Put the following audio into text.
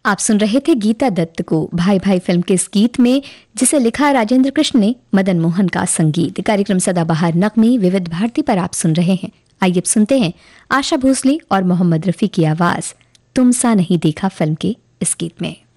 आप सुन रहे थे गीता दत्त को भाई भाई फिल्म के इस गीत में, जिसे लिखा राजेंद्र कृष्ण ने, मदन मोहन का संगीत। कार्यक्रम सदाबहार नगमे विविध भारती पर आप सुन रहे हैं। आइए अब सुनते हैं आशा भोसले और मोहम्मद रफी की आवाज तुम सा नहीं देखा फिल्म के इस गीत में।